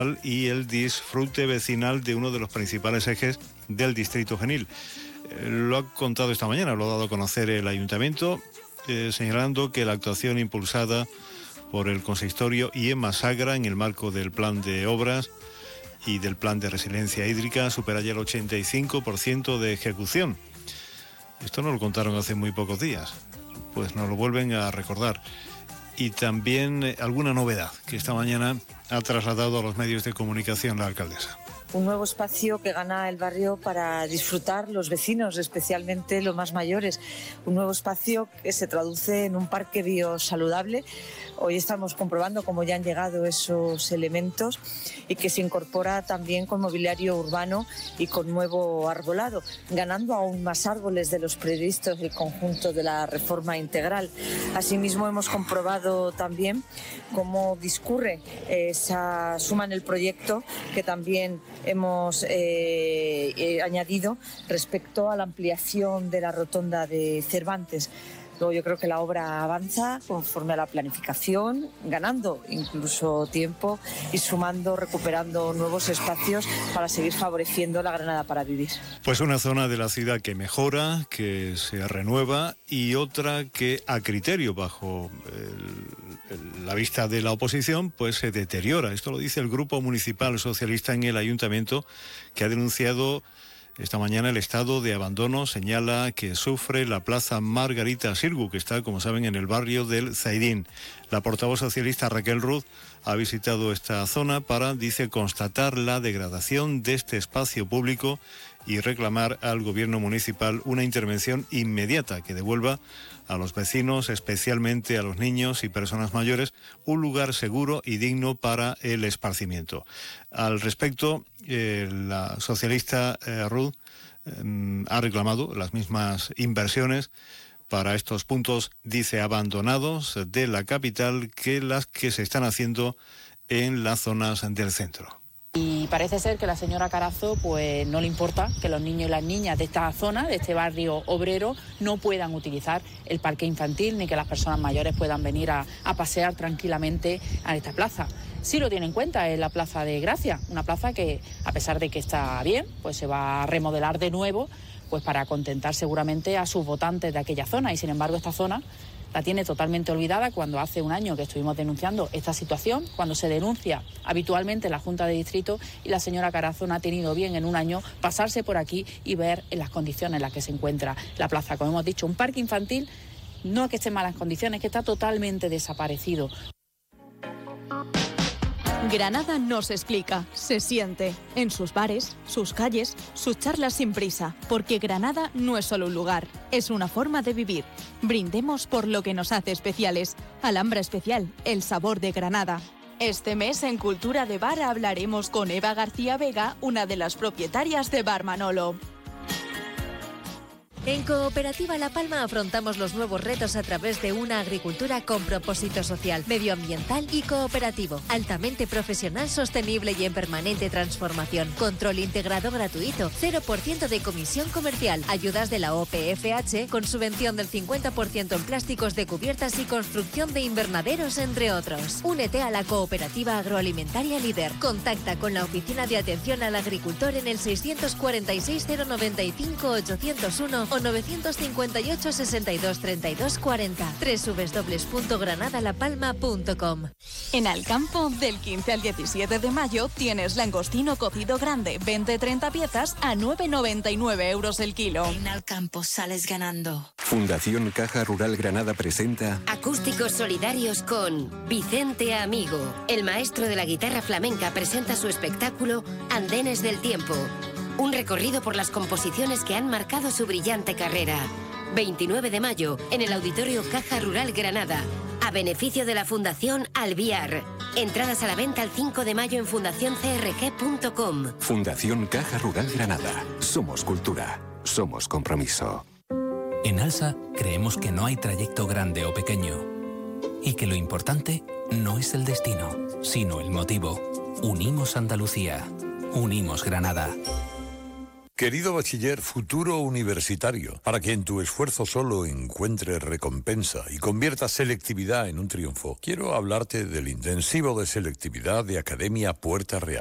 y el disfrute vecinal de uno de los principales ejes del distrito Genil. Lo ha contado esta mañana, lo ha dado a conocer el ayuntamiento, señalando que la actuación impulsada por el consistorio y EMA Sagra en el marco del plan de obras y del plan de resiliencia hídrica supera ya el 85% de ejecución. Esto nos lo contaron hace muy pocos días, pues nos lo vuelven a recordar. Y también alguna novedad que esta mañana ha trasladado a los medios de comunicación la alcaldesa. Un nuevo espacio que gana el barrio para disfrutar los vecinos, especialmente los más mayores. Un nuevo espacio que se traduce en un parque biosaludable. Hoy estamos comprobando cómo ya han llegado esos elementos y que se incorpora también con mobiliario urbano y con nuevo arbolado, ganando aún más árboles de los previstos del conjunto de la reforma integral. Asimismo, hemos comprobado también cómo discurre esa suma en el proyecto que también hemos añadido respecto a la ampliación de la rotonda de Cervantes. Luego yo creo que la obra avanza conforme a la planificación, ganando incluso tiempo y sumando, recuperando nuevos espacios para seguir favoreciendo la Granada para vivir. Pues una zona de la ciudad que mejora, que se renueva y otra que a criterio bajo la vista de la oposición pues se deteriora. Esto lo dice el Grupo Municipal Socialista en el Ayuntamiento, que ha denunciado esta mañana el estado de abandono. Señala que sufre la plaza Margarita Sirgu, que está, como saben, en el barrio del Zaidín. La portavoz socialista Raquel Ruz ha visitado esta zona para, dice, constatar la degradación de este espacio público y reclamar al gobierno municipal una intervención inmediata que devuelva a los vecinos, especialmente a los niños y personas mayores, un lugar seguro y digno para el esparcimiento. Al respecto, la socialista Ruth ha reclamado las mismas inversiones para estos puntos, dice, abandonados de la capital que las que se están haciendo en las zonas del centro. Y parece ser que la señora Carazo pues no le importa que los niños y las niñas de esta zona, de este barrio obrero, no puedan utilizar el parque infantil ni que las personas mayores puedan venir a pasear tranquilamente a esta plaza. Sí lo tiene en cuenta, es la Plaza de Gracia, una plaza que, a pesar de que está bien, pues se va a remodelar de nuevo, pues para contentar seguramente a sus votantes de aquella zona. Y sin embargo esta zona la tiene totalmente olvidada, cuando hace un año que estuvimos denunciando esta situación, cuando se denuncia habitualmente en la Junta de Distrito, y la señora Carazo no ha tenido bien en un año pasarse por aquí y ver en las condiciones en las que se encuentra la plaza. Como hemos dicho, un parque infantil no es que esté en malas condiciones, que está totalmente desaparecido. Granada no se explica, se siente. En sus bares, sus calles, sus charlas sin prisa. Porque Granada no es solo un lugar, es una forma de vivir. Brindemos por lo que nos hace especiales. Alhambra Especial, el sabor de Granada. Este mes en Cultura de Bar hablaremos con Eva García Vega, una de las propietarias de Bar Manolo. En Cooperativa La Palma afrontamos los nuevos retos a través de una agricultura con propósito social, medioambiental y cooperativo, altamente profesional, sostenible y en permanente transformación. Control integrado gratuito, 0% de comisión comercial, ayudas de la OPFH con subvención del 50% en plásticos de cubiertas y construcción de invernaderos, entre otros. Únete a la Cooperativa Agroalimentaria Líder. Contacta con la Oficina de Atención al Agricultor en el 646 095 801 o 958 62 32 40. www.granadalapalma.com. En Alcampo, del 15 al 17 de mayo, tienes langostino cocido grande, 20-30 piezas a 9,99 euros el kilo. En Alcampo sales ganando. Fundación Caja Rural Granada presenta Acústicos solidarios con Vicente Amigo. El maestro de la guitarra flamenca presenta su espectáculo Andenes del Tiempo. Un recorrido por las composiciones que han marcado su brillante carrera. 29 de mayo, en el Auditorio Caja Rural Granada, a beneficio de la Fundación Alviar. Entradas a la venta el 5 de mayo en fundacioncrg.com. Fundación Caja Rural Granada. Somos cultura. Somos compromiso. En ALSA creemos que no hay trayecto grande o pequeño y que lo importante no es el destino, sino el motivo. Unimos Andalucía. Unimos Granada. Querido bachiller, futuro universitario, para que en tu esfuerzo solo encuentres recompensa y conviertas selectividad en un triunfo, quiero hablarte del intensivo de selectividad de Academia Puerta Real.